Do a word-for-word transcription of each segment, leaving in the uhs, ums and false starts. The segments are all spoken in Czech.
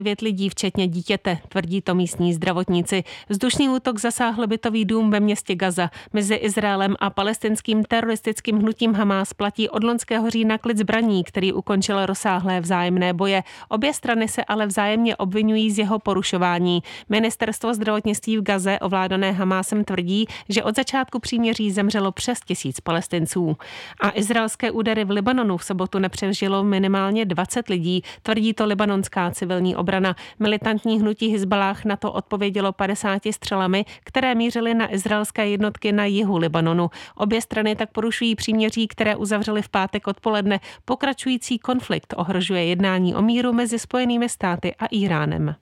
Devět lidí, včetně dítěte, tvrdí to místní zdravotníci. Vzdušný útok zasáhl bytový dům ve městě Gaza. Mezi Izraelem a palestinským teroristickým hnutím Hamás platí od loňského října klid zbraní, který ukončil rozsáhlé vzájemné boje. Obě strany se ale vzájemně obvinují z jeho porušování. Ministerstvo zdravotnictví v Gaze, ovládané Hamásem, tvrdí, že od začátku příměří zemřelo přes tisíc Palestinců. A izraelské údery v Libanonu v sobotu nepřežilo minimálně dvacet lidí, tvrdí to libanonská civilní obrana. Militantní hnutí Hizballáh na to odpovědělo padesáti střelami, které mířily na izraelské jednotky na jihu Libanonu. Obě strany tak porušují příměří, které uzavřely v pátek odpoledne. Pokračující konflikt ohrožuje jednání o míru mezi Spojenými státy a Íránem.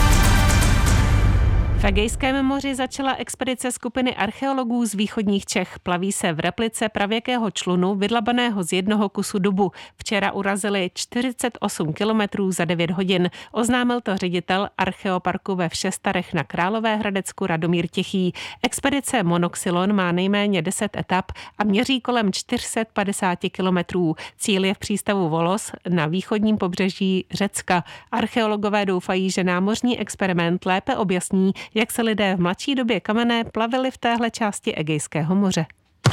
V Egejském moři začala expedice skupiny archeologů z východních Čech. Plaví se v replice pravěkého člunu vydlabaného z jednoho kusu dubu. Včera urazili čtyřicet osm kilometrů za devět hodin. Oznámil to ředitel archeoparku ve Všestarech na Královéhradecku Radomír Tichý. Expedice Monoxylon má nejméně deset etap a měří kolem čtyři sta padesát kilometrů. Cíl je v přístavu Volos na východním pobřeží Řecka. Archeologové doufají, že námořní experiment lépe objasní, jak se lidé v mladší době kamenné plavili v téhle části Egejského moře.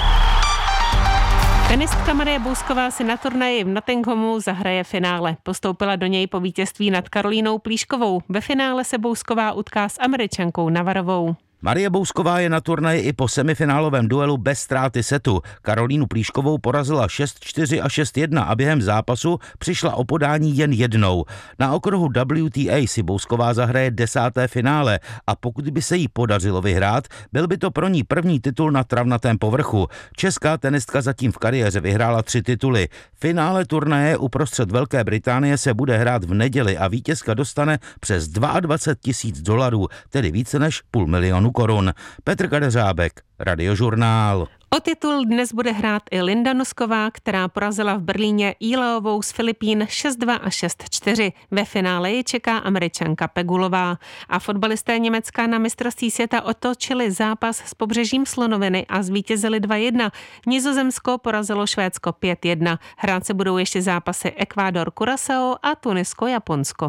Tenistka Marie Bousková si na turnaji v Nottinghamu zahraje finále. Postoupila do něj po vítězství nad Karolínou Plíškovou. Ve finále se Bousková utká s Američankou Navarovou. Marie Bousková je na turnaji i po semifinálovém duelu bez ztráty setu. Karolínu Plíškovou porazila šest čtyři a šest jedna a během zápasu přišla o podání jen jednou. Na okruhu W T A si Bousková zahraje desáté finále a pokud by se jí podařilo vyhrát, byl by to pro ní první titul na travnatém povrchu. Česká tenistka zatím v kariéře vyhrála tři tituly. Finále turnaje uprostřed Velké Británie se bude hrát v neděli a vítězka dostane přes dvacet dva tisíc dolarů, tedy více než půl milionu korun. Petr Kadeřábek, Radiožurnál. O titul dnes bude hrát i Linda Nosková, která porazila v Berlíně Íleovou z Filipín šest dva a šest čtyři. Ve finále ji čeká Američanka Pegulová. A fotbalisté Německa na mistrovství světa otočili zápas s pobřežím Slonoviny a zvítězili dva jedna. Nizozemsko porazilo Švédsko pět jedna. Hrát se budou ještě zápasy Ekvádor Curaçao a Tunisko Japonsko.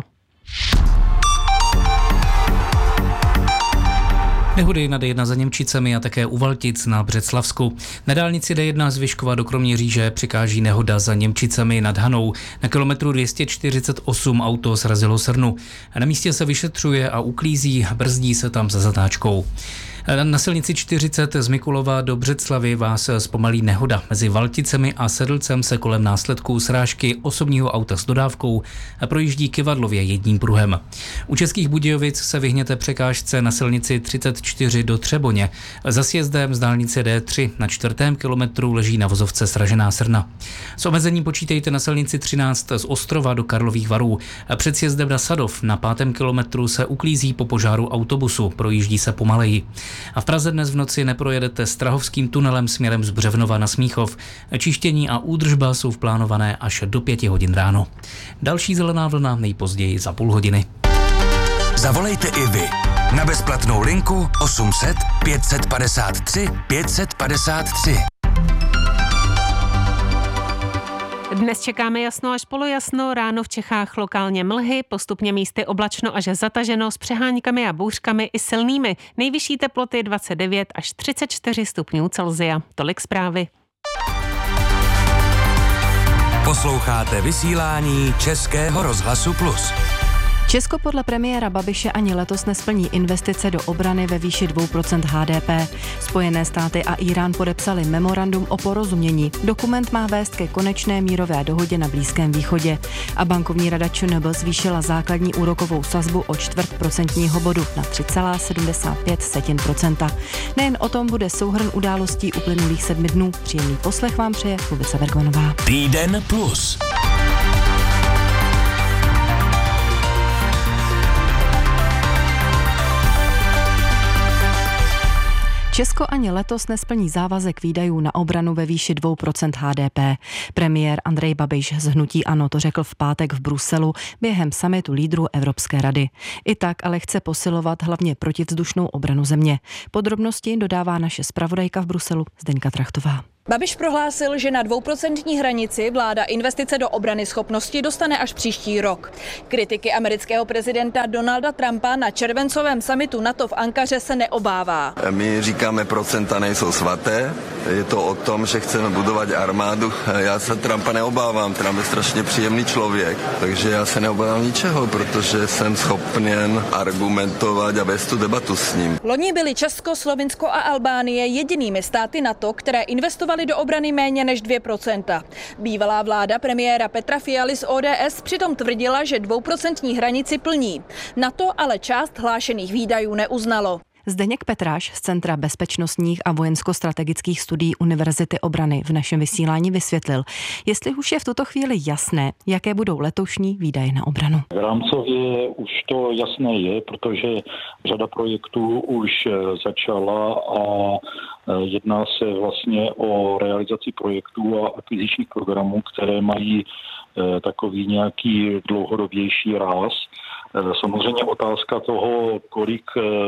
Nehody na D jedna za Němčicemi a také u Valtic na Břeclavsku. Na dálnici D jedna z Vyškova do Kroměříže přikáží nehoda za Němčicemi nad Hanou. Na kilometru dvě stě čtyřicet osm auto srazilo srnu. Na místě se vyšetřuje a uklízí, brzdí se tam za zatáčkou. Na silnici čtyřicet z Mikulova do Břeclavy vás zpomalí nehoda. Mezi Valticemi a Sedlcem se kolem následků srážky osobního auta s dodávkou projíždí kyvadlově jedním pruhem. U Českých Budějovic se vyhněte překážce na silnici třicet čtyři do Třeboně. Za sjezdem z dálnice D tři na čtvrtém kilometru leží na vozovce sražená srna. S omezením počítejte na silnici třináct z Ostrova do Karlových Varů. Před sjezdem na Sadov na pátém kilometru se uklízí po požáru autobusu, projíždí se pomaleji. A v Praze dnes v noci neprojedete Strahovským tunelem směrem z Břevnova na Smíchov. Čištění a údržba jsou plánované až do pěti hodin ráno. Další zelená vlna nejpozději za půl hodiny. Zavolejte i vy na bezplatnou linku osm set pět padesát tři pět padesát tři. Dnes čekáme jasno až polojasno, ráno v Čechách lokálně mlhy, postupně místy oblačno až zataženo s přeháňkami a bouřkami i silnými. Nejvyšší teploty dvacet devět až třicet čtyři stupňů Celsia. Tolik zprávy. Posloucháte vysílání Českého rozhlasu Plus. Česko podle premiéra Babiše ani letos nesplní investice do obrany ve výši dvě procenta H D P. Spojené státy a Irán podepsali memorandum o porozumění. Dokument má vést ke konečné mírové dohodě na Blízkém východě. A bankovní rada ČNB zvýšila základní úrokovou sazbu o čtvrt procentního bodu na tři celá sedmdesát pět procenta. Nejen o tom bude souhrn událostí uplynulých sedmi dnů. Příjemný poslech vám přeje Lubica Bergmanová. Týden plus. Česko ani letos nesplní závazek výdajů na obranu ve výši dvě procenta H D P. Premiér Andrej Babiš z hnutí ANO to řekl v pátek v Bruselu během summitu lídrů Evropské rady. I tak ale chce posilovat hlavně protivzdušnou obranu země. Podrobnosti dodává naše zpravodajka v Bruselu Zdeňka Trachtová. Babiš prohlásil, že na dvouprocentní hranici vláda investice do obrany schopnosti dostane až příští rok. Kritiky amerického prezidenta Donalda Trumpa na červencovém summitu NATO v Ankaře se neobává. My říkáme, procenta nejsou svaté, je to o tom, že chceme budovat armádu. Já se Trumpa neobávám, Trump je strašně příjemný člověk, takže já se neobávám ničeho, protože jsem schopen argumentovat a vést tu debatu s ním. Loni byly Česko, Slovinsko a Albánie jedinými státy NATO, které investovaly do obrany méně než dvě procenta. Bývalá vláda premiéra Petra Fialy z O D S přitom tvrdila, že dvouprocentní hranici plní. NATO ale část hlášených výdajů neuznalo. Zdeněk Petráš z Centra bezpečnostních a vojensko-strategických studií Univerzity obrany v našem vysílání vysvětlil, jestli už je v tuto chvíli jasné, jaké budou letošní výdaje na obranu. Rámcově už to jasné je, protože řada projektů už začala a jedná se vlastně o realizaci projektů a akvizičních programů, které mají takový nějaký dlouhodobější ráz. Samozřejmě otázka toho, kolik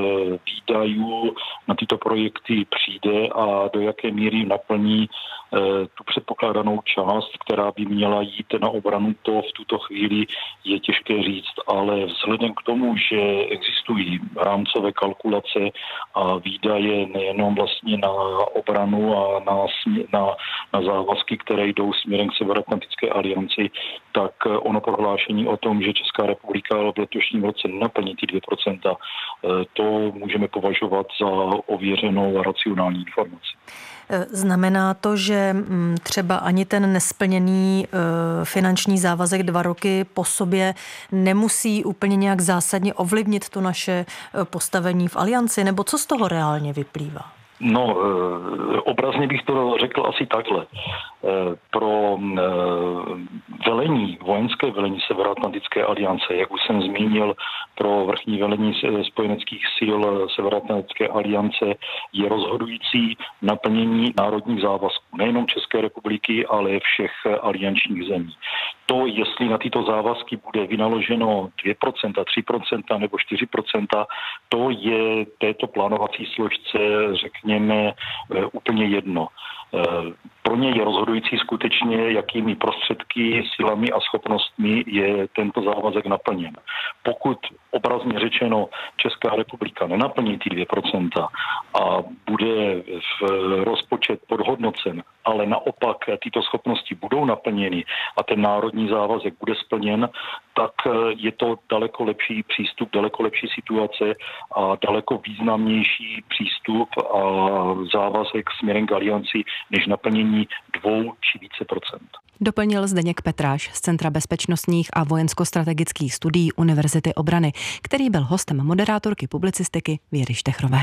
výdajů na tyto projekty přijde a do jaké míry naplní tu předpokládanou část, která by měla jít na obranu, to v tuto chvíli je těžké říct, ale vzhledem k tomu, že existují rámcové kalkulace a výdaje nejenom vlastně na obranu a na, na, na závazky, které jdou směrem k Severoatlantické alianci, tak ono prohlášení o tom, že Česká republika v letošním roce nenaplní ty dvě procenta, to můžeme považovat za ověřenou a racionální informaci. Znamená to, že třeba ani ten nesplněný finanční závazek dva roky po sobě nemusí úplně nějak zásadně ovlivnit to naše postavení v alianci, nebo co z toho reálně vyplývá? No, obrazně bych to řekl asi takhle. Pro velení, vojenské velení Severoatlantické aliance, jak už jsem zmínil, pro vrchní velení spojeneckých sil Severoatlantické aliance je rozhodující naplnění národních závazků, nejenom České republiky, ale všech aliančních zemí. To, jestli na tyto závazky bude vynaloženo dvě procenta, tři procenta nebo čtyři procenta, to je této plánovací složce, řekněme, úplně jedno. Pro ně je rozhodující skutečně, jakými prostředky, silami a schopnostmi je tento závazek naplněn. Pokud obrazně řečeno Česká republika nenaplní ty dvě procenta a bude v rozpočet podhodnocen, ale naopak tyto schopnosti budou naplněny a ten národní závazek bude splněn, tak je to daleko lepší přístup, daleko lepší situace a daleko významnější přístup a závazek směrem k alianci, než naplnění dvou či více procent. Doplnil Zdeněk Petráš z Centra bezpečnostních a vojensko-strategických studií Univerzity obrany, který byl hostem moderátorky publicistiky Věry Štechrové.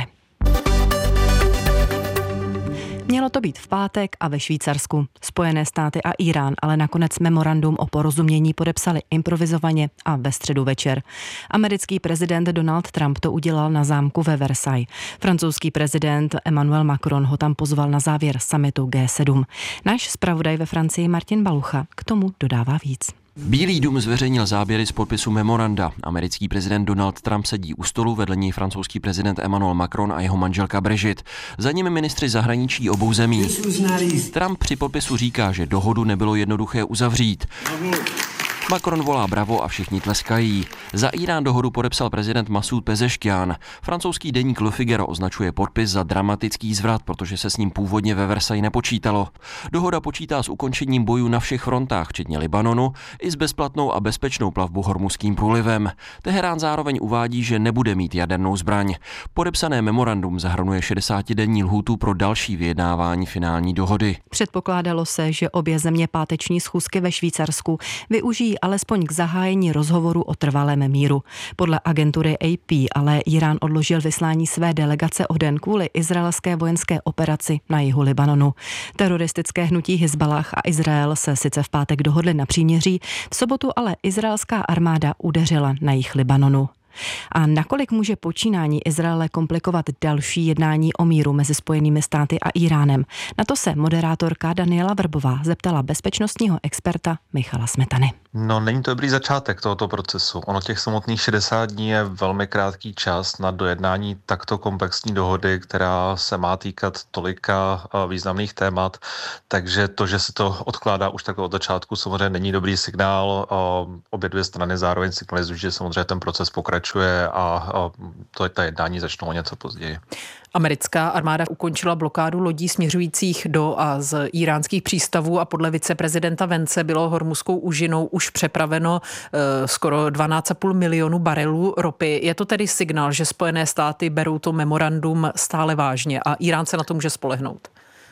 Mělo to být v pátek a ve Švýcarsku. Spojené státy a Irán ale nakonec memorandum o porozumění podepsali improvizovaně a ve středu večer. Americký prezident Donald Trump to udělal na zámku ve Versailles. Francouzský prezident Emmanuel Macron ho tam pozval na závěr summitu G sedm. Náš zpravodaj ve Francii Martin Balucha k tomu dodává víc. Bílý dům zveřejnil záběry z podpisu memoranda. Americký prezident Donald Trump sedí u stolu, vedle něj francouzský prezident Emmanuel Macron a jeho manželka Brigitte. Za nimi ministři zahraničí obou zemí. Trump při podpisu říká, že dohodu nebylo jednoduché uzavřít. Macron volá bravo a všichni tleskají. Za Irán dohodu podepsal prezident Masud Pezeškian. Francouzský deník Le Figaro označuje podpis za dramatický zvrat, protože se s ním původně ve Versailles nepočítalo. Dohoda počítá s ukončením bojů na všech frontách, včetně Libanonu, i s bezplatnou a bezpečnou plavbou Hormuzským průlivem. Teherán zároveň uvádí, že nebude mít jadernou zbraň. Podepsané memorandum zahrnuje šedesátidenní lhůtu pro další vyjednávání finální dohody. Předpokládalo se, že obě země páteční schůzky ve Švýcarsku využijí alespoň k zahájení rozhovoru o trvalém míru. Podle agentury A P ale Irán odložil vyslání své delegace o den kvůli izraelské vojenské operaci na jihu Libanonu. Teroristické hnutí Hizballah a Izrael se sice v pátek dohodli na příměří, v sobotu ale izraelská armáda udeřila na jih Libanonu. A nakolik může počínání Izraele komplikovat další jednání o míru mezi Spojenými státy a Iránem? Na to se moderátorka Daniela Vrbová zeptala bezpečnostního experta Michala Smetany. No, není to dobrý začátek tohoto procesu. Ono těch samotných šedesát dní je velmi krátký čas na dojednání takto komplexní dohody, která se má týkat tolika významných témat, takže to, že se to odkládá už takhle od začátku, samozřejmě není dobrý signál. Obě dvě strany zároveň signalizují, že samozřejmě ten proces pokračuje a to ta jednání začnou o něco později. Americká armáda ukončila blokádu lodí směřujících do a z íránských přístavů a podle viceprezidenta Vence bylo Hormuzskou úžinou už přepraveno e, skoro dvanáct celá pět milionu barelů ropy. Je to tedy signál, že Spojené státy berou to memorandum stále vážně a Írán se na to může spolehnout?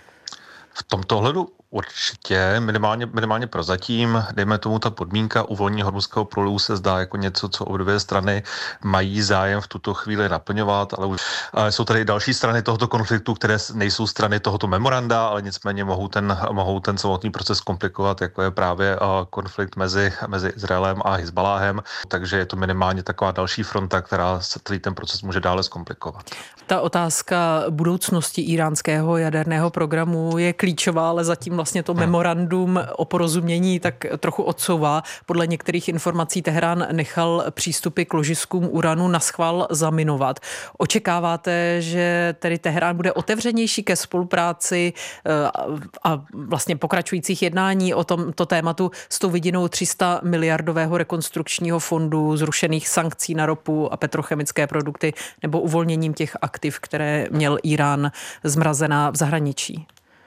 V tomto ohledu určitě, minimálně, minimálně prozatím, dejme tomu ta podmínka uvolnění Hormuzského průlivu se zdá jako něco, co obě dvě strany mají zájem v tuto chvíli naplňovat, ale už ale jsou tady i další strany tohoto konfliktu, které nejsou strany tohoto memoranda, ale nicméně mohou ten, mohou ten samotný proces komplikovat, jako je právě konflikt mezi, mezi Izraelem a Hizbaláhem, takže je to minimálně taková další fronta, která se celý ten proces může dále zkomplikovat. Ta otázka budoucnosti íránského jaderného programu je klíčová, ale zatím vlastně to memorandum o porozumění tak trochu odsouvá. Podle některých informací Teherán nechal přístupy k ložiskům uranu naschvál zaminovat. Očekáváte, že tedy Teherán bude otevřenější ke spolupráci a vlastně pokračujících jednání o tomto tématu s tou vidinou tři sta miliardového rekonstrukčního fondu, zrušených sankcí na ropu a petrochemické produkty nebo uvolněním těch aktiv, které měl Írán zmrazená v zahraničí?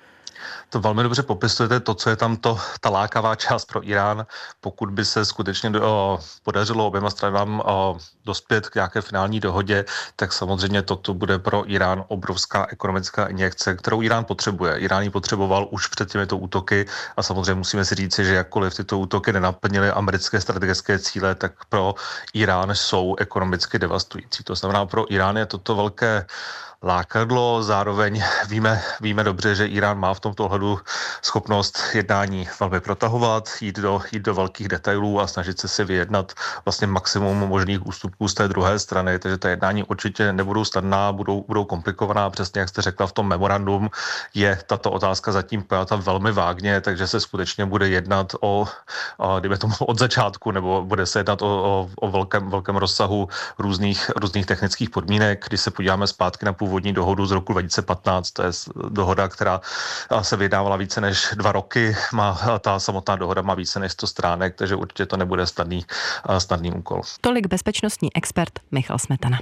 To velmi dobře popisujete to, co je tam to, ta lákavá část pro Irán. Pokud by se skutečně o, podařilo oběma stranám o, dospět k nějaké finální dohodě, tak samozřejmě toto bude pro Irán obrovská ekonomická injekce, kterou Irán potřebuje. Irán ji potřeboval už před těmito útoky a samozřejmě musíme si říci, že jakkoliv tyto útoky nenaplnily americké strategické cíle, tak pro Irán jsou ekonomicky devastující. To znamená, pro Irán je toto velké lákadlo, zároveň víme, víme dobře, že Irán má v tomto ohledu schopnost jednání velmi protahovat, jít do, jít do velkých detailů a snažit se si vyjednat vlastně maximum možných ústupků z té druhé strany, takže ta jednání určitě nebudou snadná, budou, budou komplikovaná, přesně jak jste řekla v tom memorandum, je tato otázka zatím pojata velmi vágně, takže se skutečně bude jednat o, o dejme tomu od začátku, nebo bude se jednat o, o, o velkém, velkém rozsahu různých, různých technických podmínek. Když se podíváme zpátky na původní dohodu z roku dva tisíce patnáct, to je dohoda, která se vyjednávala více než dva roky, má, ta samotná dohoda má více než sto stránek, takže určitě to nebude snadný, snadný úkol. Tolik bezpečnostní expert Michal Smetana.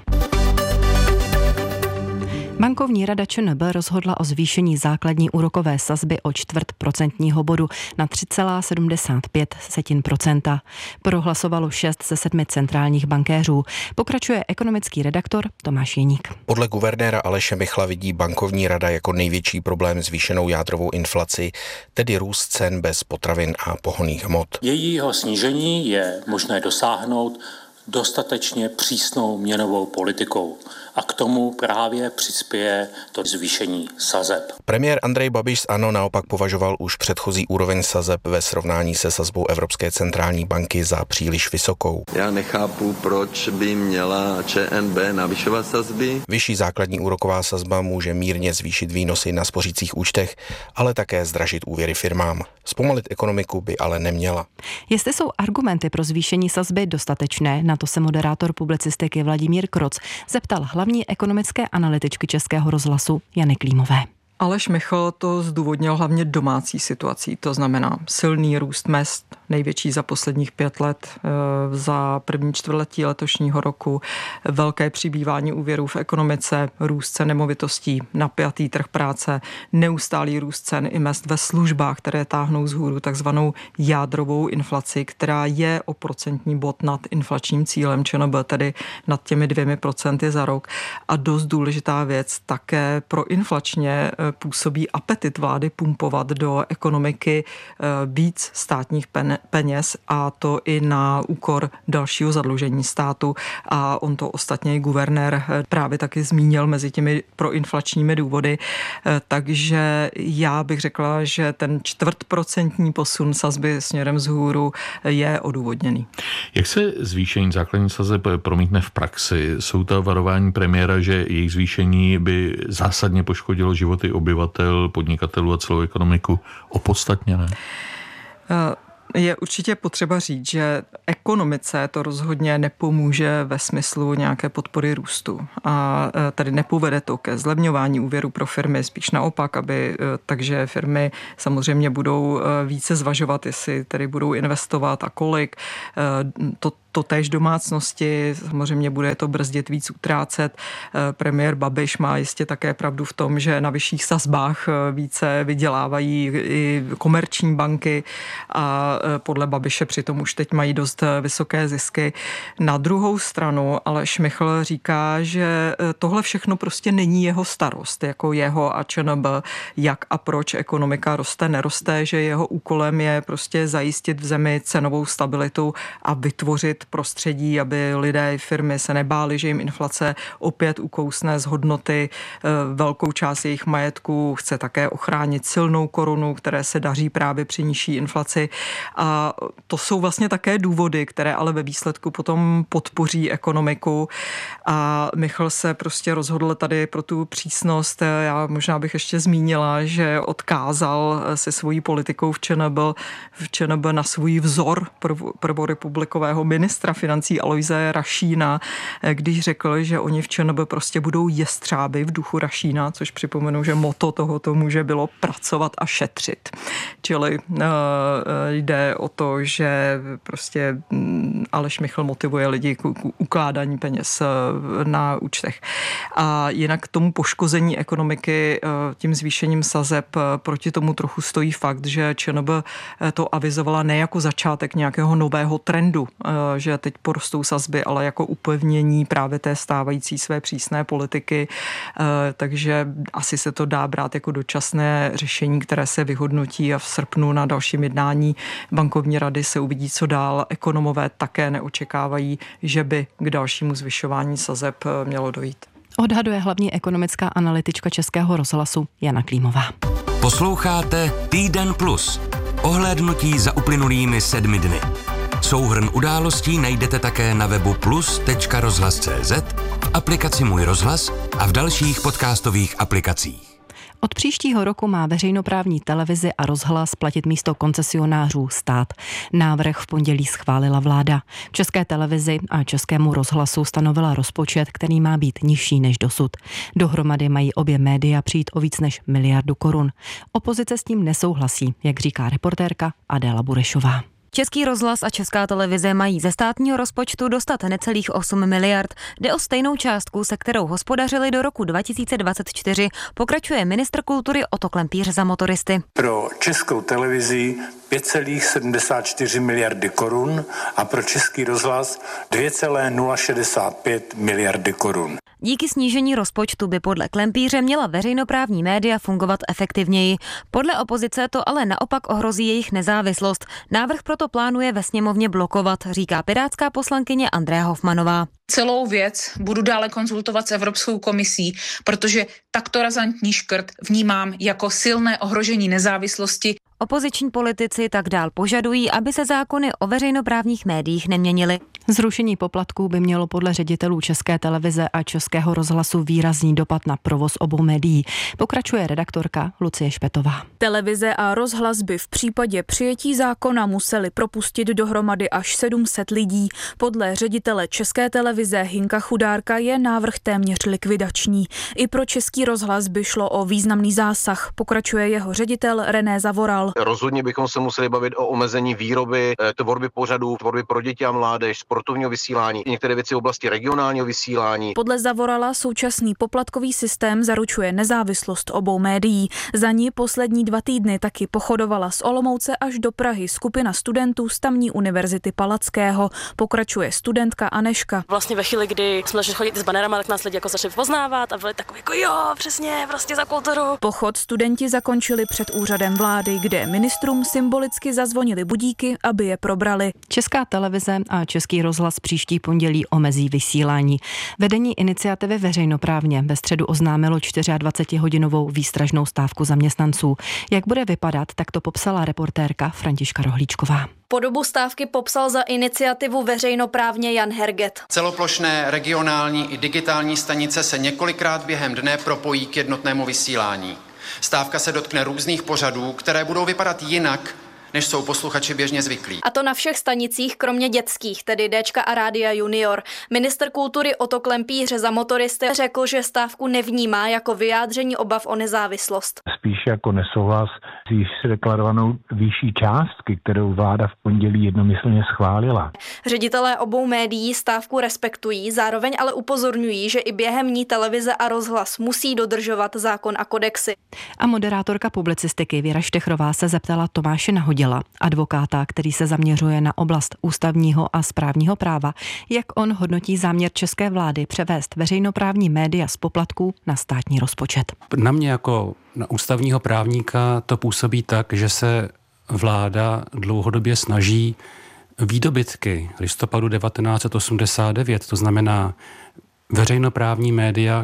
Bankovní rada ČNB rozhodla o zvýšení základní úrokové sazby o čtvrt procentního bodu na tři celá sedmdesát pět procenta. Prohlasovalo šest ze sedmi centrálních bankéřů. Pokračuje ekonomický redaktor Tomáš Jeník. Podle guvernéra Aleše Michla vidí bankovní rada jako největší problém zvýšenou jádrovou inflaci, tedy růst cen bez potravin a pohonných hmot. Jejího snížení je možné dosáhnout dostatečně přísnou měnovou politikou. A k tomu právě přispěje to zvýšení sazeb. Premiér Andrej Babiš z ANO naopak považoval už předchozí úroveň sazeb ve srovnání se sazbou Evropské centrální banky za příliš vysokou. Já nechápu, proč by měla ČNB navyšovat sazby. Vyšší základní úroková sazba může mírně zvýšit výnosy na spořících účtech, ale také zdražit úvěry firmám. Zpomalit ekonomiku by ale neměla. Jestli jsou argumenty pro zvýšení sazby dostatečné, na to se moderátor publicistiky Vladimír Kroc zeptal hlavní ekonomické analytičky Českého rozhlasu Jany Klímové. Aleš Michl to zdůvodnil hlavně domácí situací, to znamená silný růst mezd, největší za posledních pět let, za první čtvrtletí letošního roku, velké přibývání úvěrů v ekonomice, růst cen nemovitostí, napjatý trh práce, neustálý růst cen i mezd ve službách, které táhnou vzhůru takzvanou jádrovou inflaci, která je o procentní bod nad inflačním cílem ČNB, tedy nad těmi dvěmi procenty za rok. A dost důležitá věc, také proinflačně působí apetit vlády pumpovat do ekonomiky víc státních peněz, a to i na úkor dalšího zadlužení státu. A on to ostatně i guvernér právě taky zmínil mezi těmi proinflačními důvody. Takže já bych řekla, že ten čtvrtprocentní posun sazby směrem vzhůru je odůvodněný. Jak se zvýšení základní sazeb promítne v praxi? Jsou ta varování premiéra, že jejich zvýšení by zásadně poškodilo životy obyvatel, podnikatelů a celou ekonomiku opodstatněné? Je určitě potřeba říct, že ekonomice to rozhodně nepomůže ve smyslu nějaké podpory růstu. A tady nepovede to ke zlevňování úvěru pro firmy, spíš naopak, aby takže firmy samozřejmě budou více zvažovat, jestli tedy budou investovat a kolik. To To též domácnosti, samozřejmě bude to brzdit, víc utrácet. Premiér Babiš má jistě také pravdu v tom, že na vyšších sazbách více vydělávají i komerční banky a podle Babiše přitom už teď mají dost vysoké zisky. Na druhou stranu ale Šmichl říká, že tohle všechno prostě není jeho starost, jako jeho a ČNB, jak a proč ekonomika roste, neroste, že jeho úkolem je prostě zajistit v zemi cenovou stabilitu a vytvořit prostředí, aby lidé, firmy se nebáli, že jim inflace opět ukousne z hodnoty velkou část jejich majetku. Chce také ochránit silnou korunu, které se daří právě při nižší inflaci. A to jsou vlastně také důvody, které ale ve výsledku potom podpoří ekonomiku. A Michl se prostě rozhodl tady pro tu přísnost. Já možná bych ještě zmínila, že odkázal se svojí politikou v ČNB, v ČNB na svůj vzor prvorepublikového ministra financí Alojze Rašína, když řekl, že oni v ČNB prostě budou jestřáby v duchu Rašína, což připomenu, že motto tohoto muže bylo pracovat a šetřit. Čili uh, jde o to, že prostě Aleš Michl motivuje lidi k, k ukládání peněz na účtech. A jinak tomu poškození ekonomiky tím zvýšením sazeb proti tomu trochu stojí fakt, že ČNB to avizovala ne jako začátek nějakého nového trendu, že teď porostou sazby, ale jako upevnění právě té stávající své přísné politiky. Takže asi se to dá brát jako dočasné řešení, které se vyhodnotí a v srpnu na dalším jednání bankovní rady se uvidí, co dál. Ekonomové také neočekávají, že by k dalšímu zvyšování sazeb mělo dojít. Odhaduje hlavní ekonomická analytička Českého rozhlasu Jana Klímová. Posloucháte Týden plus. Ohlédnutí za uplynulými sedmi dny. Souhrn událostí najdete také na webu plus tečka rozhlas tečka cé zet, v aplikaci Můj rozhlas a v dalších podcastových aplikacích. Od příštího roku má veřejnoprávní televizi a rozhlas platit místo koncesionářů stát. Návrh v pondělí schválila vláda. České televizi a Českému rozhlasu stanovila rozpočet, který má být nižší než dosud. Dohromady mají obě média přijít o víc než miliardu korun. Opozice s tím nesouhlasí, jak říká reportérka Adéla Burešová. Český rozhlas a Česká televize mají ze státního rozpočtu dostat necelých osm miliard. Jde o stejnou částku, se kterou hospodařili do roku dva tisíce dvacet čtyři, pokračuje ministr kultury Otto Klempíř za motoristy. Pro Českou televizi pět celá sedmdesát čtyři miliardy korun a pro Český rozhlas dvě celá nula šedesát pět miliardy korun. Díky snížení rozpočtu by podle Klempíře měla veřejnoprávní média fungovat efektivněji. Podle opozice to ale naopak ohrozí jejich nezávislost. Návrh proto plánuje ve sněmovně blokovat, říká pirátská poslankyně Andrea Hofmanová. Celou věc budu dále konzultovat s Evropskou komisí, protože takto razantní škrt vnímám jako silné ohrožení nezávislosti. Opoziční politici tak dál požadují, aby se zákony o veřejnoprávních médiích neměnily. Zrušení poplatků by mělo podle ředitelů České televize a Českého rozhlasu výrazný dopad na provoz obou médií. Pokračuje redaktorka Lucie Špetová. Televize a rozhlas by v případě přijetí zákona museli propustit dohromady až sedm set lidí. Podle ředitele České televize Hinka Chudárka je návrh téměř likvidační. I pro Český rozhlas by šlo o významný zásah, pokračuje jeho ředitel René Zavoral. Rozhodně bychom se museli bavit o omezení výroby, tvorby pořadů, tvorby pro děti a mládež, sportovního vysílání, některé věci v oblasti regionálního vysílání. Podle Zavorala současný poplatkový systém zaručuje nezávislost obou médií. Za ní poslední dva týdny taky pochodovala z Olomouce až do Prahy skupina studentů z tamní univerzity Palackého. Pokračuje studentka Aneška. Vlastně ve chvíli, kdy jsme začali chodit s banerama, tak nás lidi jako začali poznávat a byli takový jako jo, přesně, prostě za kulturu. Pochod studenti zakončili před úřadem vlády, kde ministrům symbolicky zazvonili budíky, aby je probrali. Česká televize a Český rozhlas příští pondělí omezí vysílání. Vedení iniciativy veřejnoprávně ve středu oznámilo dvacetihodinovou výstražnou stávku zaměstnanců. Jak bude vypadat, tak to popsala reportérka Františka Rohlíčková. Podobu stávky popsal za iniciativu veřejnoprávně Jan Herget. Celoplošné regionální i digitální stanice se několikrát během dne propojí k jednotnému vysílání. Stávka se dotkne různých pořadů, které budou vypadat jinak než jsou posluchači běžně zvyklí. A to na všech stanicích, kromě dětských, tedy Déčka a Rádia Junior. Ministr kultury Otto Klempíř za Motoristy řekl, že stávku nevnímá jako vyjádření obav o nezávislost. Spíš jako nesouhlas s již deklarovanou výší částky, kterou vláda v pondělí jednomyslně schválila. Ředitelé obou médií stávku respektují, zároveň ale upozorňují, že i během ní televize a rozhlas musí dodržovat zákon a kodexy. A moderátorka publicistiky Věra Štechrová se zeptala Tomáše Nahodila, advokáta, který se zaměřuje na oblast ústavního a správního práva, jak on hodnotí záměr české vlády převést veřejnoprávní média z poplatků na státní rozpočet. Na mě jako na ústavního právníka to působí tak, že se vláda dlouhodobě snaží výdobytky listopadu devatenáct set osmdesát devět, to znamená veřejnoprávní média,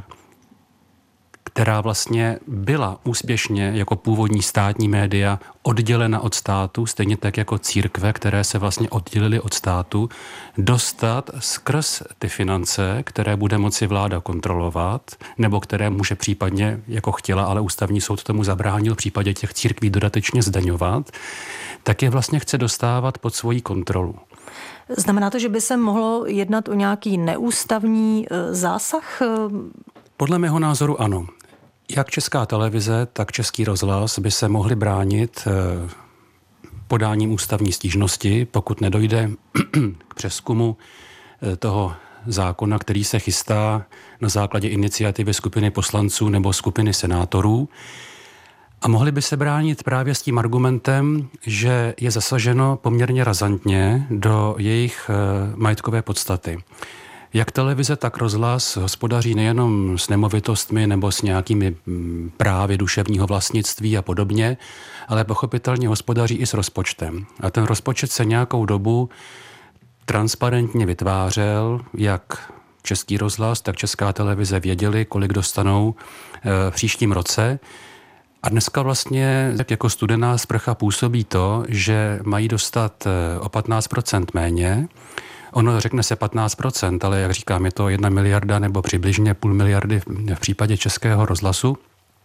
která vlastně byla úspěšně jako původní státní média oddělena od státu, stejně tak jako církve, které se vlastně oddělily od státu, dostat skrz ty finance, které bude moci vláda kontrolovat, nebo které může případně, jako chtěla, ale ústavní soud tomu zabránil v případě těch církví dodatečně zdaňovat, tak je vlastně chce dostávat pod svoji kontrolu. Znamená to, že by se mohlo jednat o nějaký neústavní zásah? Podle mého názoru ano. Jak Česká televize, tak Český rozhlas by se mohli bránit podáním ústavní stížnosti, pokud nedojde k přezkumu toho zákona, který se chystá na základě iniciativy skupiny poslanců nebo skupiny senátorů. A mohli by se bránit právě s tím argumentem, že je zasaženo poměrně razantně do jejich majetkové podstaty. Jak televize, tak rozhlas hospodaří nejenom s nemovitostmi nebo s nějakými právy duševního vlastnictví a podobně, ale pochopitelně hospodaří i s rozpočtem. A ten rozpočet se nějakou dobu transparentně vytvářel, jak Český rozhlas, tak Česká televize věděli, kolik dostanou v příštím roce. A dneska vlastně jako studená sprcha působí to, že mají dostat o patnáct procent méně. Ono řekne se patnáct procent, ale jak říkám, je to jedna miliarda nebo přibližně půl miliardy v případě Českého rozhlasu.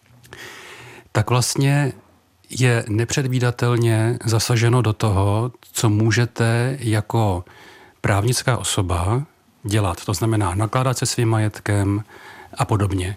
Tak vlastně je nepředvídatelně zasaženo do toho, co můžete jako právnická osoba dělat. To znamená nakládat se svým majetkem a podobně.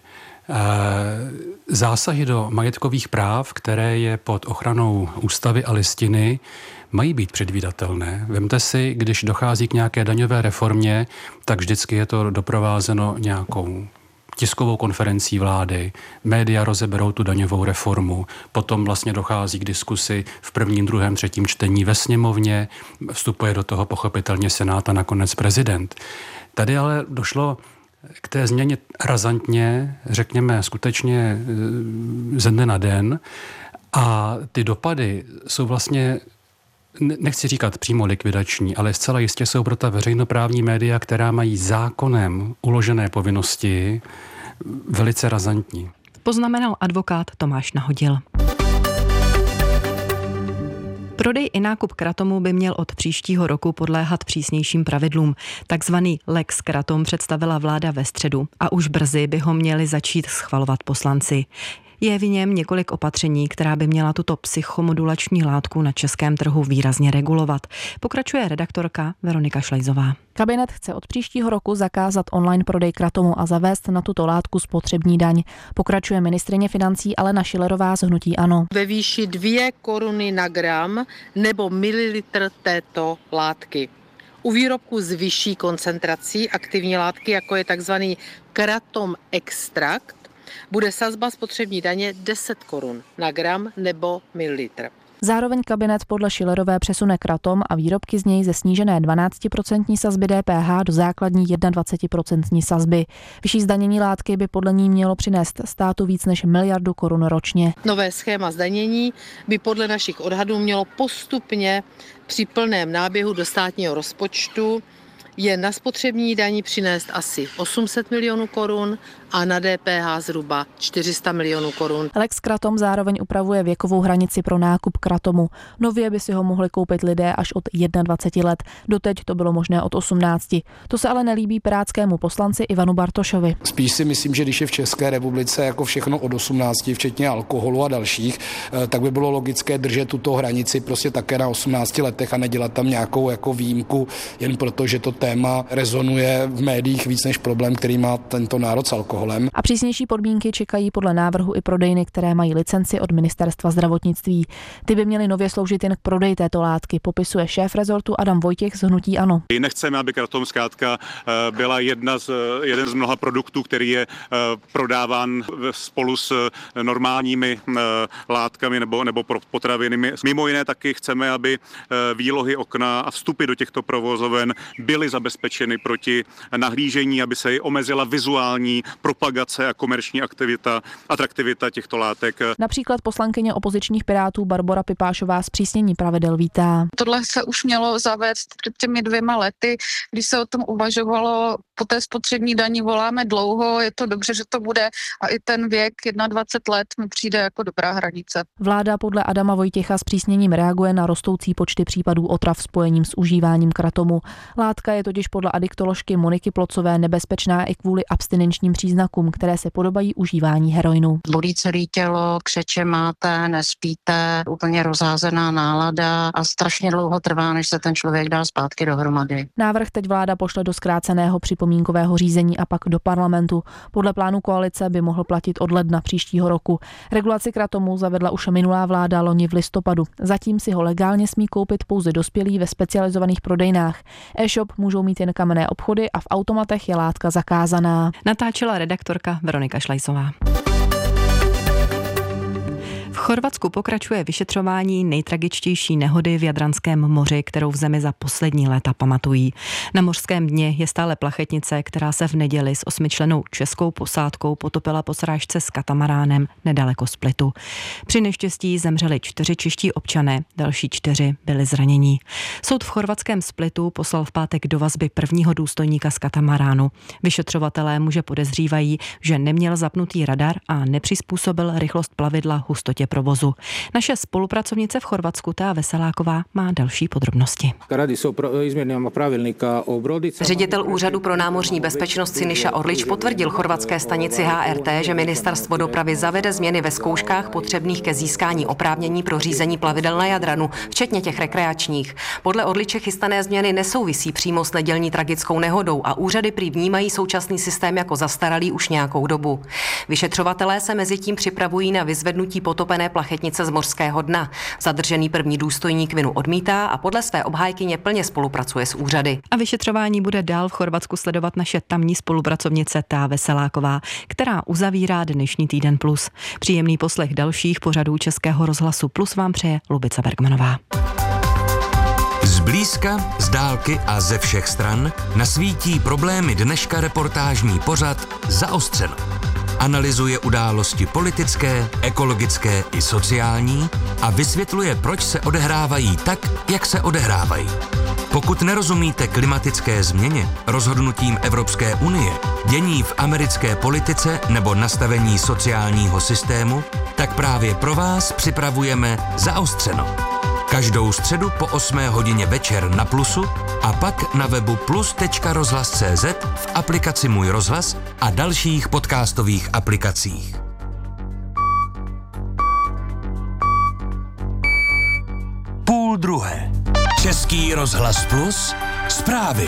Zásahy do majetkových práv, které je pod ochranou ústavy a listiny, mají být předvídatelné. Vemte si, když dochází k nějaké daňové reformě, tak vždycky je to doprovázeno nějakou tiskovou konferencí vlády, média rozeberou tu daňovou reformu, potom vlastně dochází k diskusi v prvním, druhém, třetím čtení ve sněmovně, vstupuje do toho pochopitelně Senát a nakonec prezident. Tady ale došlo k té změně razantně, řekněme skutečně ze dne na den, a ty dopady jsou vlastně, nechci říkat přímo likvidační, ale zcela jistě jsou pro ta veřejnoprávní média, která mají zákonem uložené povinnosti, velice razantní. Poznamenal advokát Tomáš Nahodil. Prodej i nákup kratomu by měl od příštího roku podléhat přísnějším pravidlům. Takzvaný Lex Kratom představila vláda ve středu a už brzy by ho měli začít schvalovat poslanci. Je v něm několik opatření, která by měla tuto psychomodulační látku na českém trhu výrazně regulovat. Pokračuje redaktorka Veronika Šlejzová. Kabinet chce od příštího roku zakázat online prodej kratomu a zavést na tuto látku spotřební daň. Pokračuje ministryně financí Alena Schillerová z hnutí ANO. Ve výši dvě koruny na gram nebo mililitr této látky. U výrobků s vyšší koncentrací aktivní látky, jako je takzvaný kratom extrakt, bude sazba spotřební daně deset korun na gram nebo mililitr. Zároveň kabinet podle Schillerové přesune kratom a výrobky z něj ze snížené dvanáctiprocentní sazby D P H do základní dvacetiprocentní sazby. Vyšší zdanění látky by podle ní mělo přinést státu víc než miliardu korun ročně. Nové schéma zdanění by podle našich odhadů mělo postupně při plném náběhu do státního rozpočtu je na spotřební dani přinést asi osm set milionů korun a na D P H zhruba čtyři sta milionů korun. Lex Kratom zároveň upravuje věkovou hranici pro nákup kratomu. Nově by si ho mohli koupit lidé až od dvacet jedna let. Doteď to bylo možné od osmnácti. To se ale nelíbí pirátskému poslanci Ivanu Bartošovi. Spíš si myslím, že když je v České republice jako všechno od osmnácti, včetně alkoholu a dalších, tak by bylo logické držet tuto hranici prostě také na osmnácti letech a nedělat tam nějakou jako výjimku, jen proto, že to téma rezonuje v médiích víc než problém, který má tento národ s alkoholem. A přísnější podmínky čekají podle návrhu i prodejny, které mají licenci od Ministerstva zdravotnictví. Ty by měly nově sloužit jen k prodeji této látky, popisuje šéf rezortu Adam Vojtěch z hnutí ANO. Nechceme, aby kratom zkrátka byla jedna z, jeden z mnoha produktů, který je prodáván spolu s normálními látkami nebo, nebo potravinami. Mimo jiné taky chceme, aby výlohy okna a vstupy do těchto provozoven byly zabezpečeny proti nahlížení, aby se omezila vizuální propagace a komerční aktivita, atraktivita těchto látek. Například poslankyně opozičních Pirátů Barbora Pipášová zpřísnění pravidel vítá. Tohle se už mělo zavést před těmi dvěma lety, když se o tom uvažovalo. Po té spotřební dani voláme dlouho, je to dobře, že to bude a i ten věk dvacet jedna let mi přijde jako dobrá hranice. Vláda podle Adama Vojtěcha zpřísněním reaguje na rostoucí počty případů otrav spojením s užíváním kratomu. Látka je totiž podle adiktoložky Moniky Plocové nebezpečná i kvůli abstinenčním příznakům, které se podobají užívání heroinu. Bolí celé tělo, křeče máte, nespíte, úplně rozházená nálada a strašně dlouho trvá, než se ten člověk dá zpátky dohromady. Návrh teď vláda pošle do zkráceného připomínkového řízení a pak do parlamentu. Podle plánu koalice by mohl platit od ledna příštího roku. Regulaci kratomu zavedla už minulá vláda loni v listopadu. Zatím si ho legálně smí koupit pouze dospělí ve specializovaných prodejnách. E-shop můžou mít jen kamenné obchody a v automatech je látka zakázaná. Natáčela redaktorka Veronika Šlajsová. V Chorvatsku pokračuje vyšetřování nejtragičtější nehody v Jadranském moři, kterou v zemi za poslední léta pamatují. Na mořském dně je stále plachetnice, která se v neděli s osmičlennou českou posádkou potopila po srážce s katamaránem nedaleko Splitu. Při neštěstí zemřeli čtyři čeští občané, další čtyři byli zranění. Soud v chorvatském Splitu poslal v pátek do vazby prvního důstojníka z katamaránu. Vyšetřovatelé muže podezřívají, že neměl zapnutý radar a nepřizpůsobil rychlost plavidla hustotě provozu. Naše spolupracovnice v Chorvatsku Tea Veseláková má další podrobnosti. Ředitel Úřadu pro námořní bezpečnost Siniša Orlič potvrdil chorvatské stanici H R T, že ministerstvo dopravy zavede změny ve zkouškách potřebných ke získání oprávnění pro řízení plavidel na Jadranu, včetně těch rekreačních. Podle Orliče chystané změny nesouvisí přímo s nedělní tragickou nehodou a úřady prý vnímají současný systém jako zastaralý už nějakou dobu. Vyšetřovatelé se mezitím připravují na vyzvednutí potopené plachetnice z mořského dna. Zadržený první důstojník vinu odmítá a podle své obhájkyně plně spolupracuje s úřady. A vyšetřování bude dál v Chorvatsku sledovat naše tamní spolupracovnice Tea Veseláková, která uzavírá dnešní Týden Plus. Příjemný poslech dalších pořadů Českého rozhlasu Plus vám přeje Lubica Bergmanová. Zblízka, z dálky a ze všech stran nasvítí problémy dneška reportážní pořad Zaostřeno. Analyzuje události politické, ekologické i sociální a vysvětluje, proč se odehrávají tak, jak se odehrávají. Pokud nerozumíte klimatické změně, rozhodnutím Evropské unie, dění v americké politice nebo nastavení sociálního systému, tak právě pro vás připravujeme Zaostřeno. Každou středu po osmé hodině večer na Plusu a pak na webu plus tečka rozhlas tečka cé zet, v aplikaci Můj rozhlas a dalších podcastových aplikacích. Půl druhé. Český rozhlas Plus. Zprávy.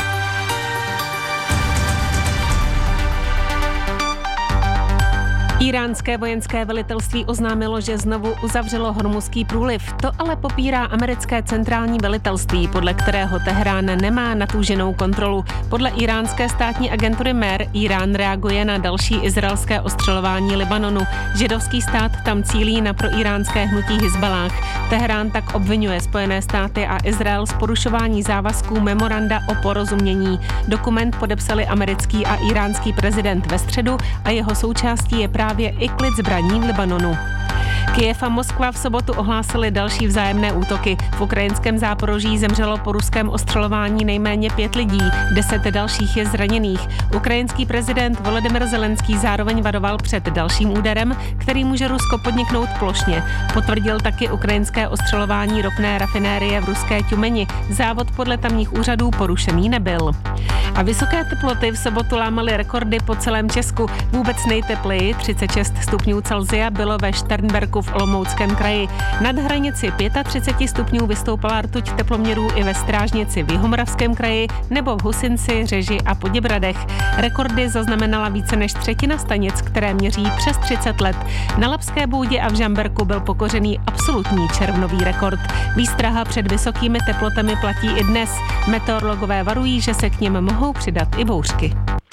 Íránské vojenské velitelství oznámilo, že znovu uzavřelo Hormuzský průliv. To ale popírá americké centrální velitelství, podle kterého Teherán nemá natúženou kontrolu. Podle iránské státní agentury M E R Irán reaguje na další izraelské ostřelování Libanonu. Židovský stát tam cílí na proiránské hnutí Hizbalách. Teherán tak obvinuje Spojené státy a Izrael z porušování závazků memoranda o porozumění. Dokument podepsali americký a iránský prezident ve středu a jeho součástí je právě i klid zbraní v Libanonu. Kyjev a Moskva v sobotu ohlásili další vzájemné útoky. V ukrajinském Záporoží zemřelo po ruském ostřelování nejméně pět lidí, deset dalších je zraněných. Ukrajinský prezident Volodymyr Zelenský zároveň varoval před dalším úderem, který může Rusko podniknout plošně. Potvrdil taky ukrajinské ostřelování ropné rafinérie v ruské Tjumeni. Závod podle tamních úřadů porušený nebyl. A vysoké teploty v sobotu lámaly rekordy po celém Česku. Vůbec nejtepleji třicet šest stupňů Celsia bylo ve Šternberku v Olomouckém kraji. Nad hranici třicet pět stupňů vystoupala rtuť teploměrů i ve Strážnici v Jihomoravském kraji nebo v Husinci, Řeži a Poděbradech. Rekordy zaznamenala více než třetina stanic, které měří přes třicet let. Na Labské Bůdě a v Žamberku byl pokořený absolutní červnový rekord. Výstraha před vysokými teplotami platí i dnes. Meteorologové varují, že se k nim mohou přidat i bouřky.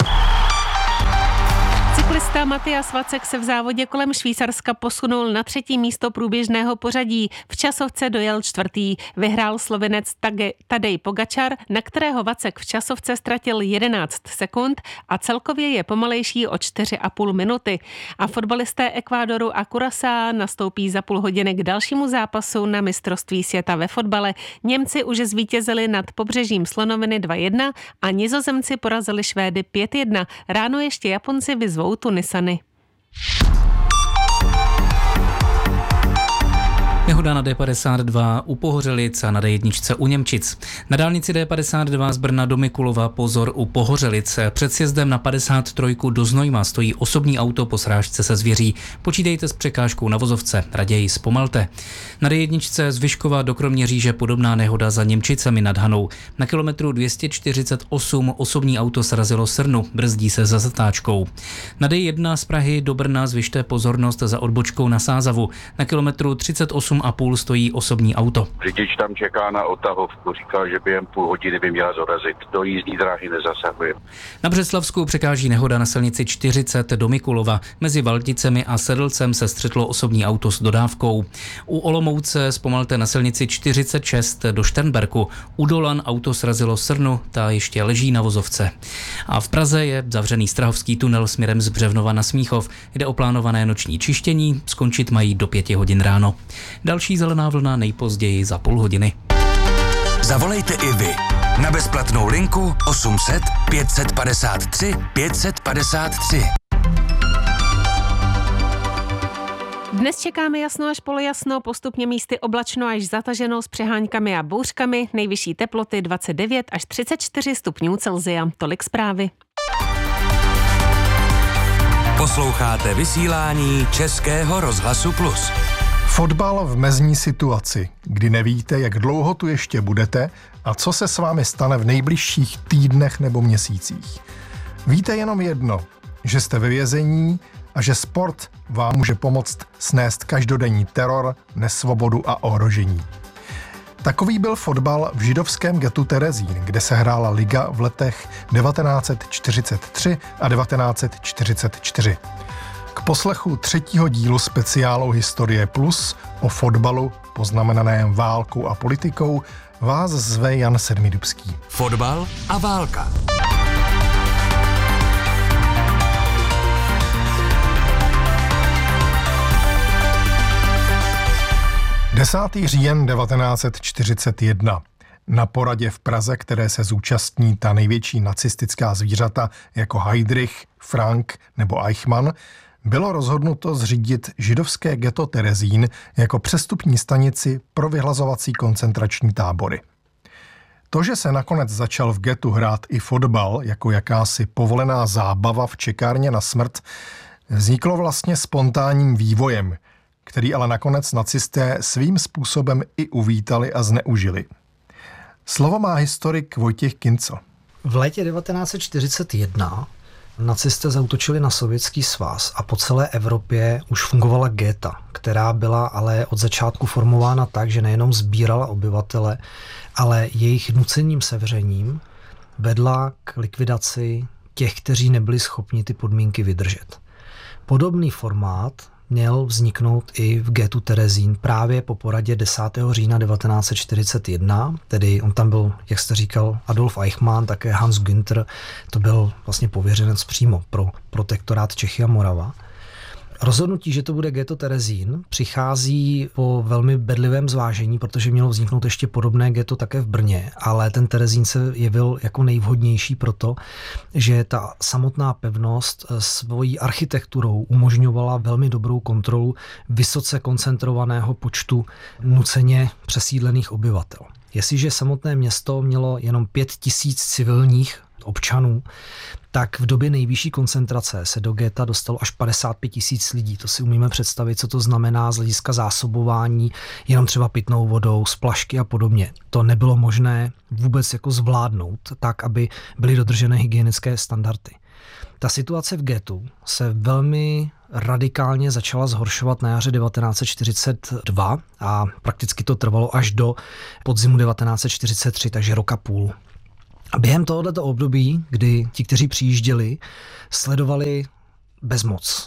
Cyklista Matyáš Vacek se v závodě kolem Švýcarska posunul na třetí místo průběžného pořadí. V časovce dojel čtvrtý. Vyhrál Slovinec Tadej Pogačar, na kterého Vacek v časovce ztratil jedenáct sekund a celkově je pomalejší o čtyři a půl minuty. A fotbalisté Ekvádoru a Curaçaa nastoupí za půl hodiny k dalšímu zápasu na mistrovství světa ve fotbale. Němci už zvítězili nad Pobřežím Slonoviny dva jedna a Nizozemci porazili Švédy pět jedna. Ráno ještě Japonci vyzvou Tunisany. Nehoda na D padesát dva u Pohořelic a na D jedna u Němčic. Na dálnici D padesát dva z Brna do Mikulova pozor u Pohořelic. Před sjezdem na padesát tři do Znojma stojí osobní auto po srážce se zvěří. Počítejte s překážkou na vozovce, raději zpomalte. Na D jedna z Vyškova do Kroměříže podobná nehoda za Němčicemi nad Hanou. Na kilometru dvě stě čtyřicet osm osobní auto srazilo srnu, brzdí se za zatáčkou. Na D jedna z Prahy do Brna zvyšte pozornost za odbočkou na Sázavu. Na kilometru třicet osm a půl stojí osobní auto. Řidič tam čeká na odtahovku, říkal, že během půl hodiny by měla dorazit. Do jízdní dráhy nezasahuje. Na Břeclavsku překáží nehoda na silnici čtyřicet do Mikulova. Mezi Valdicemi a Sedlcem se střetlo osobní auto s dodávkou. U Olomouce zpomalte na silnici čtyřicet šest do Šternberku. U Dolan auto srazilo srnu, ta ještě leží na vozovce. A v Praze je zavřený Strahovský tunel směrem z Břevnova na Smíchov. Jde o plánované noční čištění, skončit mají do pěti hodin ráno. Další zelená vlna nejpozději za půl hodiny. Zavolejte i vy na bezplatnou linku osm set pět set padesát tři pět set padesát tři. Dnes čekáme jasno až polojasno, postupně místy oblačno až zataženo s přeháňkami a bouřkami, nejvyšší teploty dvacet devět až třicet čtyři stupňů Celsia. Tolik zprávy. Posloucháte vysílání Českého rozhlasu Plus. Fotbal v mezní situaci, kdy nevíte, jak dlouho tu ještě budete a co se s vámi stane v nejbližších týdnech nebo měsících. Víte jenom jedno, že jste ve vězení a že sport vám může pomoct snést každodenní teror, nesvobodu a ohrožení. Takový byl fotbal v židovském getu Terezín, kde se hrála liga v letech devatenáct set čtyřicet tři a devatenáct set čtyřicet čtyři. K poslechu třetího dílu speciálu Historie Plus o fotbalu poznamenaném válkou a politikou vás zve Jan Sedmidubský. Fotbal a válka. desátý říjen devatenáct set čtyřicet jedna. Na poradě v Praze, které se zúčastní ta největší nacistická zvířata jako Heydrich, Frank nebo Eichmann, bylo rozhodnuto zřídit židovské ghetto Terezín jako přestupní stanici pro vyhlazovací koncentrační tábory. To, že se nakonec začal v ghettu hrát i fotbal jako jakási povolená zábava v čekárně na smrt, vzniklo vlastně spontánním vývojem, který ale nakonec nacisté svým způsobem i uvítali a zneužili. Slovo má historik Vojtěch Kincl. V létě devatenáct set čtyřicet jedna nacisté zaútočili na Sovětský svaz a po celé Evropě už fungovala geta, která byla ale od začátku formována tak, že nejenom sbírala obyvatele, ale jejich nucením sevřením vedla k likvidaci těch, kteří nebyli schopni ty podmínky vydržet. Podobný formát měl vzniknout i v getu Terezín právě po poradě desátého října devatenáct set čtyřicet jedna, tedy on tam byl, jak jste říkal, Adolf Eichmann, také Hans Günther, to byl vlastně pověřenec přímo pro protektorát Čechy a Morava. Rozhodnutí, že to bude ghetto Terezín, přichází po velmi bedlivém zvážení, protože mělo vzniknout ještě podobné ghetto také v Brně, ale ten Terezín se jevil jako nejvhodnější proto, že ta samotná pevnost svojí architekturou umožňovala velmi dobrou kontrolu vysoce koncentrovaného počtu nuceně přesídlených obyvatel. Jestliže samotné město mělo jenom pět tisíc civilních občanů, tak v době nejvyšší koncentrace se do getta dostalo až padesát pět tisíc lidí. To si umíme představit, co to znamená z hlediska zásobování jenom třeba pitnou vodou, splašky a podobně. To nebylo možné vůbec jako zvládnout tak, aby byly dodržené hygienické standardy. Ta situace v ghettu se velmi radikálně začala zhoršovat na jaře devatenáct set čtyřicet dva a prakticky to trvalo až do podzimu devatenáct set čtyřicet tři, takže rok a půl. A během tohoto období, kdy ti, kteří přijížděli, sledovali bezmoc.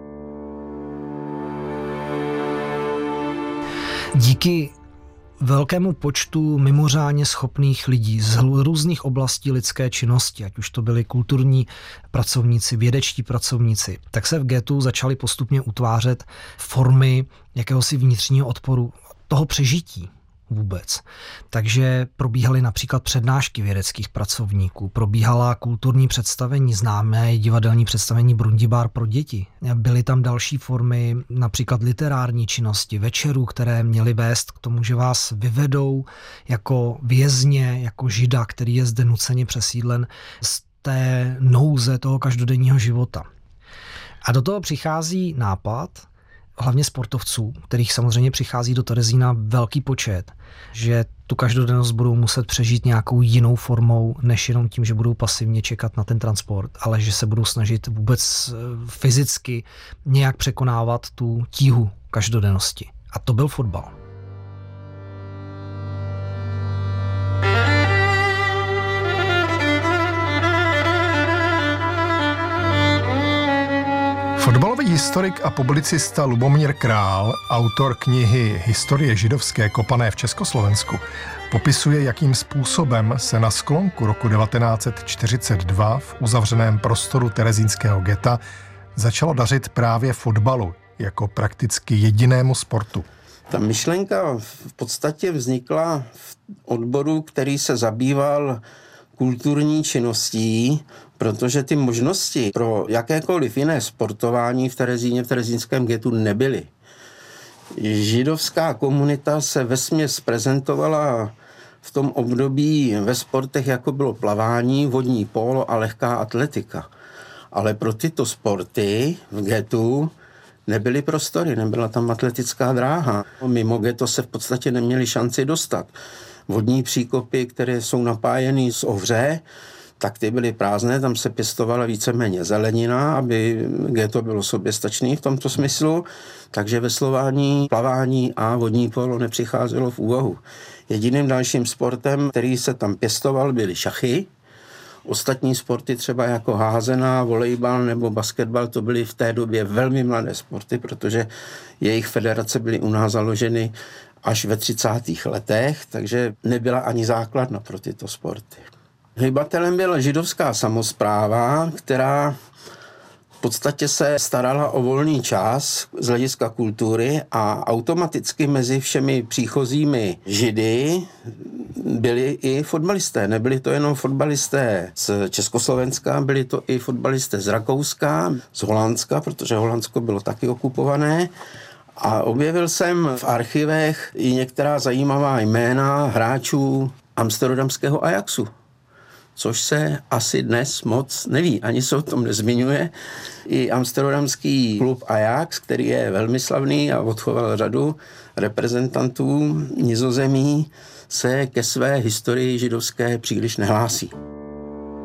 Díky velkému počtu mimořádně schopných lidí z různých oblastí lidské činnosti, ať už to byli kulturní pracovníci, vědečtí pracovníci, tak se v ghettu začaly postupně utvářet formy jakéhosi vnitřního odporu, toho přežití vůbec. Takže probíhaly například přednášky vědeckých pracovníků, probíhala kulturní představení, známé divadelní představení Brundibár pro děti. Byly tam další formy, například literární činnosti, večerů, které měly vést k tomu, že vás vyvedou jako vězně, jako žida, který je zde nuceně přesídlen z té nouze toho každodenního života. A do toho přichází nápad, hlavně sportovců, kterých samozřejmě přichází do Terezína velký počet, že tu každodennost budou muset přežít nějakou jinou formou, než jenom tím, že budou pasivně čekat na ten transport, ale že se budou snažit vůbec fyzicky nějak překonávat tu tíhu každodennosti. A to byl fotbal. Fotbalový historik a publicista Lubomír Král, autor knihy Historie židovské kopané v Československu, popisuje, jakým způsobem se na sklonku roku devatenáct set čtyřicet dva v uzavřeném prostoru terezínského getta začalo dařit právě fotbalu jako prakticky jedinému sportu. Ta myšlenka v podstatě vznikla v odboru, který se zabýval kulturní činností, protože ty možnosti pro jakékoliv jiné sportování v Terezíně, v terezínském ghettu nebyly. Židovská komunita se vesměs prezentovala v tom období ve sportech, jako bylo plavání, vodní pólo a lehká atletika. Ale pro tyto sporty v ghettu nebyly prostory, nebyla tam atletická dráha. Mimo ghetto se v podstatě neměli šanci dostat. Vodní příkopy, které jsou napájeny z Ohře, tak ty byly prázdné, tam se pěstovala víceméně zelenina, aby ghetto bylo soběstačný v tomto smyslu, takže veslování, plavání a vodní polo nepřicházelo v úvahu. Jediným dalším sportem, který se tam pěstoval, byly šachy. Ostatní sporty třeba jako házená, volejbal nebo basketbal, to byly v té době velmi mladé sporty, protože jejich federace byly u nás založeny až ve třicátých letech, takže nebyla ani základna pro tyto sporty. Hybatelem byla židovská samospráva, která v podstatě se starala o volný čas z hlediska kultury a automaticky mezi všemi příchozími židy byli i fotbalisté. Nebyli to jenom fotbalisté z Československa, byli to i fotbalisté z Rakouska, z Holandska, protože Holandsko bylo taky okupované. A objevil jsem v archivech i některá zajímavá jména hráčů amsterdamského Ajaxu, což se asi dnes moc neví, ani se o tom nezmiňuje. I amsterdamský klub Ajax, který je velmi slavný a odchoval řadu reprezentantů Nizozemí, se ke své historii židovské příliš nehlásí.